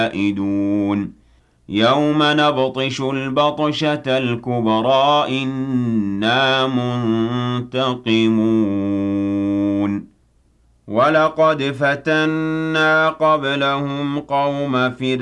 الْعَائِدُونَ يَوْمَ نَبْطِشُ الْبَطْشَةَ الْكُبْرَىٰ إِنَّا مُنتَقِمُونَ وَلَقَدْ فَتَنَّا قَبْلَهُمْ قَوْمَ فِرْعَوْنَ